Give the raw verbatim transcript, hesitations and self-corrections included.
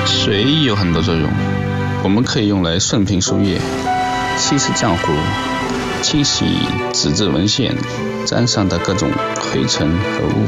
水有很多作用，我们可以用来顺评书页、稀释浆糊、清洗纸质文献沾上的各种灰尘和污